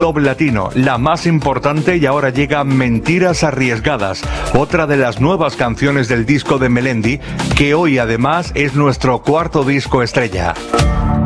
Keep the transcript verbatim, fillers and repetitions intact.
Top Latino, la más importante, y ahora llega Mentiras Arriesgadas, otra de las nuevas canciones del disco de Melendi, que hoy además es nuestro cuarto disco estrella.